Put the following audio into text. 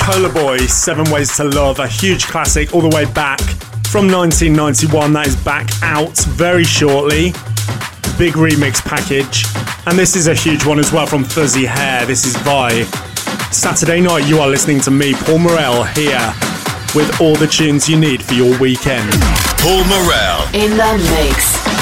Polar Boy, 7 Ways to Love, a huge classic all the way back from 1991. That is back out very shortly. Big remix package. And this is a huge one as well from Fuzzy Hair. This is Vi. Saturday night, you are listening to me, Paul Morel, here with all the tunes you need for your weekend. Paul Morel in the mix.